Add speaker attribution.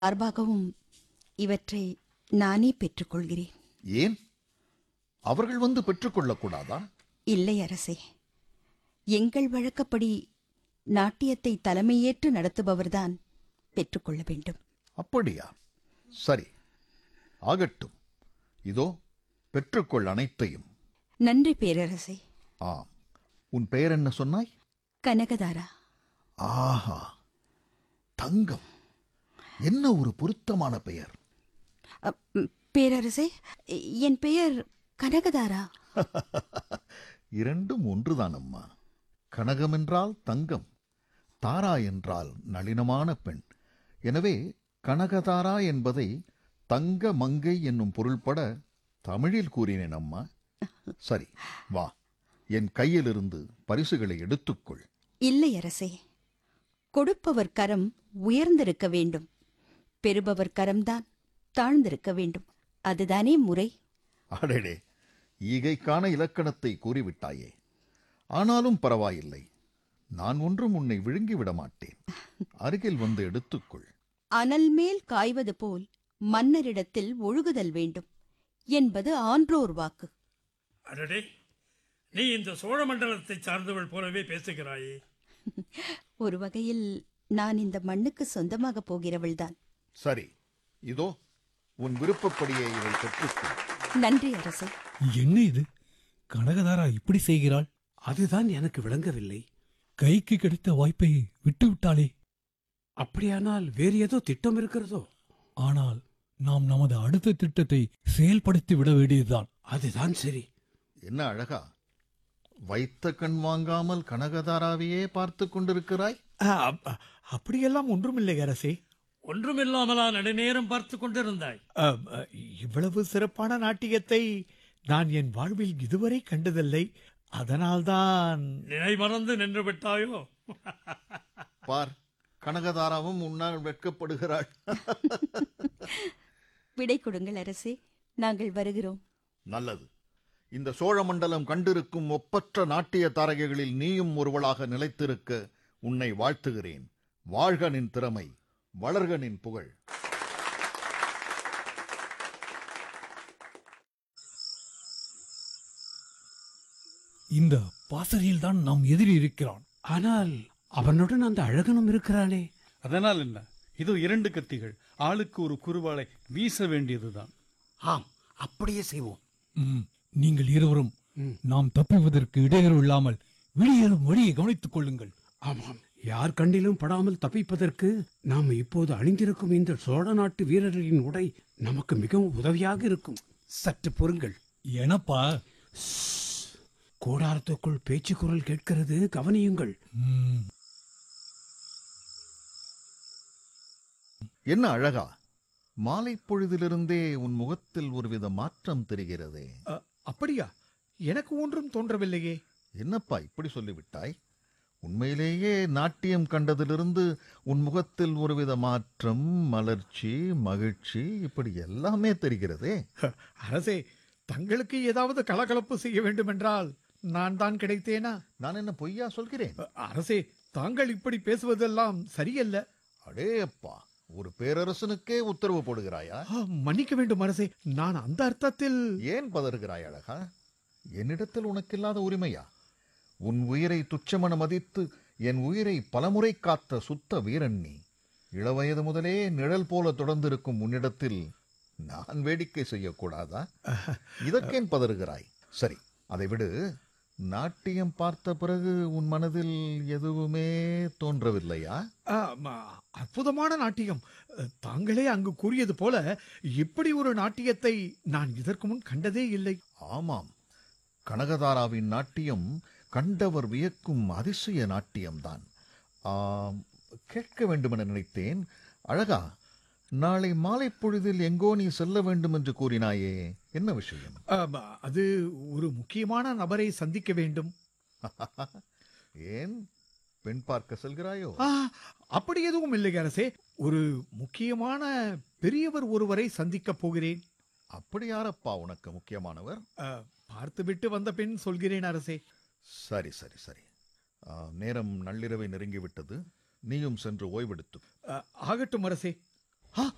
Speaker 1: சார்பாகவும் இவற்றை நானே பெற்றுக்கொள்கிறேன்.
Speaker 2: ஏன் அவர்கள் வந்து பெற்றுக்கொள்ளக்கூடாதா?
Speaker 1: இல்லை அரசே, எங்கள் வழக்கப்படி நாட்டியத்தை தலைமையேற்று நடத்துபவர்தான் பெற்றுக்கொள்ள வேண்டும்.
Speaker 2: அப்படியா? சரி, ஆகட்டும். இதோ பெற்றுக்கொள் அனைத்தையும்.
Speaker 1: நன்றி பேரரசே.
Speaker 2: ஆம், உன் பெயர் என்ன சொன்னாய்?
Speaker 1: கனகதாரா.
Speaker 2: ஆஹா, தங்கம்! என்ன ஒரு பொருத்தமான பெயர்.
Speaker 1: பேரரசே, என் பெயர் கனகதாரா.
Speaker 2: இரண்டும் ஒன்றுதான் அம்மா. கனகம் என்றால் தங்கம், தாரா என்றால் நளினமான பெண். எனவே கனகதாரா என்பதை தங்க மங்கை என்னும் பொருள்பட தமிழில் கூறினேன் அம்மா. சரி, வா, என் கையிலிருந்து பரிசுகளை எடுத்துக்கொள்.
Speaker 1: இல்லை அரசே, கொடுப்பவர் கரம் உயர்ந்திருக்க வேண்டும், பெறுபவர் கரம்தான் தாழ்ந்திருக்க வேண்டும். அதுதானே முறை.
Speaker 2: அடடே, ஈகைக்கான இலக்கணத்தை கூறிவிட்டாயே. ஆனாலும் பரவாயில்லை, நான் ஒன்றும் உன்னை விழுங்கிவிட மாட்டேன். அருகில் வந்து எடுத்துக்கொள்.
Speaker 1: அனல் மேல் காய்வது போல் மன்னரிடத்தில் ஒழுகுதல் வேண்டும் என்பது ஆன்றோர் வாக்கு.
Speaker 3: அடடே, நீ இந்த சோழ மண்டலத்தை சார்ந்தவள் போலவே பேசுகிறாயே.
Speaker 1: ஒரு வகையில் நான் இந்த மண்ணுக்கு சொந்தமாக போகிறவள்தான்.
Speaker 2: சரி, இதோ உன் விருப்பப்படியே இதை பெற்றுக்கொள்.
Speaker 1: நன்றி அரசே.
Speaker 4: என்ன இது? கனகதாரா இப்படி செய்கிறாள்?
Speaker 5: அதுதான் எனக்கு விளங்கவில்லை.
Speaker 4: கைக்கு கிடைத்த வாய்ப்பை விட்டுவிட்டாளே.
Speaker 5: அப்படியானால் வேறு ஏதோ திட்டம் இருக்கிறதோ?
Speaker 4: ஆனால் நாம் நமது அடுத்த திட்டத்தை செயல்படுத்தி விட வேண்டியதுதான்.
Speaker 5: அதுதான் சரி.
Speaker 2: என்ன அழகா, வைத்த கண் வாங்காமல் கனகதாராவையே பார்த்து கொண்டிருக்கிறாய்?
Speaker 6: அப்படியெல்லாம் ஒன்றுமில்லை அரசே.
Speaker 3: ஒன்றுமில்லாமலா நடுநேரம் பார்த்து கொண்டிருந்தாய்?
Speaker 6: இவ்வளவு சிறப்பான நாட்டியத்தை நான் என் வாழ்வில் இதுவரை கண்டதில்லை. அதனால்தான்.
Speaker 3: நினை மறந்து நின்று விட்டாயோ?
Speaker 2: பார், கனகதாராவும் உன்னால் வெட்கப்படுகிறாள்.
Speaker 1: விடை கொடுங்கள் அரசே, நாங்கள் வருகிறோம்.
Speaker 2: நல்லது. இந்த சோழ மண்டலம் கண்டிருக்கும் ஒப்பற்ற நாட்டிய தாரகைகளில் நீயும் ஒருவளாக நிலைத்திருக்க உன்னை வாழ்த்துகிறேன். வாழ்க நின் திறமை, வளர்க நின் புகழ்.
Speaker 4: இந்த பாசறையில் தான் நாம் எதிரி இருக்கிறான்.
Speaker 5: ஆனால் அவனுடன் அந்த அழகனும் இருக்கிறானே.
Speaker 7: அதனால் என்ன? இதோ 2 கத்திகள், ஆளுக்கு ஒரு குறுவாளை வீச வேண்டியதுதான்.
Speaker 5: ஆம், அப்படியே செய்வோம்.
Speaker 4: நீங்கள் இருவரும் நாம் தப்புவதற்கு இடையூறு இல்லாமல் வெளியேறும் வழியை கவனித்துக் கொள்ளுங்கள்.
Speaker 5: ஆமாம், யார் கண்டிலும் படாமல் தப்பிப்பதற்கு நாம் இப்போது அணிந்திருக்கும் இந்த சோழ நாட்டு வீரர்களின் உடை நமக்கு மிகவும் உதவியாக இருக்கும். சற்று பொறுங்கள்.
Speaker 4: எனப்பா?
Speaker 5: கூடாரத்துக்குள் பேச்சு குரல் கேட்கிறது, கவனியுங்கள்.
Speaker 2: என்ன அழகா, மாலை பொழுதிலிருந்தே உன் முகத்தில் ஒருவித மாற்றம் தெரிகிறதே.
Speaker 6: அப்படியா? எனக்கு ஒன்றும் தோன்றவில்லையே.
Speaker 2: என்னப்பா இப்படி சொல்லிவிட்டாய்? உண்மையிலேயே நாட்டியம் கண்டதிலிருந்து உன் முகத்தில் ஒருவித மாற்றம், மலர்ச்சி, மகிழ்ச்சி, இப்படி எல்லாமே தெரிகிறதே.
Speaker 6: அரசே, தங்களுக்கு ஏதாவது கலகலப்பு செய்ய வேண்டும் என்றால் நான் தான் கிடைத்தேனா?
Speaker 2: நான் என்ன பொய்யா சொல்கிறேன்?
Speaker 6: அரசே, தாங்கள் இப்படி பேசுவதெல்லாம் சரியல்ல.
Speaker 2: அடே அப்பா, ஒரு பேரரசனுக்கே உத்தரவு போடுகிறாயா?
Speaker 6: மன்னிக்க வேண்டும் அரசே, நான் அந்த அர்த்தத்தில்.
Speaker 2: ஏன் பதறுகிறாய் அழகா? என்னிடத்தில் உனக்கில்லாத உரிமையா? உன் உயிரை துச்சமென மதித்து என் உயிரை பலமுறை காத்த சுத்த வீரன் நீ. இளவயது முதலே நிழல் போல தொடர்ந்திருக்கும் உன்னிடத்தில் நான் வேடிக்கை செய்யக்கூடாதா? இதற்கேன் பதறுகிறாய்? சரி, அதை விடு. நாட்டியம் பார்த்த பிறகு உன் மனதில் எதுவுமே தோன்றவில்லையா?
Speaker 6: அற்புதமான நாட்டியம். தாங்களே அங்கு கூறியது போல இப்படி ஒரு நாட்டியத்தை நான் இதற்கு முன் கண்டதே இல்லை.
Speaker 2: ஆமாம், கனகதாராவின் நாட்டியம் கண்டவர் வியக்கும் அதிசய நாட்டியம்தான். கேட்க வேண்டுமென நினைத்தேன். அழகா, நாளை மாலை பொழுதில் எங்கோ நீ செல்ல வேண்டும் என்று கூறினாயே, என்ன விஷயம்?
Speaker 6: அது ஒரு முக்கியமான நபரை சந்திக்க வேண்டும்.
Speaker 2: ஏன், பெண் பார்க்க செல்கிறாயோ?
Speaker 6: அப்படி எதுவும் இல்லை அரசே. ஒரு முக்கியமான பெரியவர் ஒருவரை சந்திக்கப் போகிறேன்.
Speaker 2: அப்படி யாரப்பா உனக்கு முக்கியமானவர்?
Speaker 6: பார்த்துவிட்டு வந்த பின் சொல்கிறேன் அரசே.
Speaker 2: சரி சரி சரி, நேரம் நள்ளிரவை நெருங்கிவிட்டது. நீயும் சென்று ஓய்வெடுத்து.
Speaker 6: ஆகட்டும் அரசே.